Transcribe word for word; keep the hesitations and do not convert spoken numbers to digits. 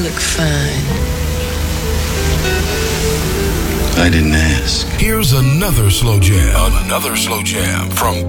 look fine. I didn't ask. Here's another slow jam. Another slow jam from